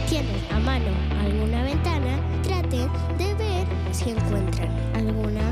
tienen a mano alguna ventana, traten de ver si encuentran alguna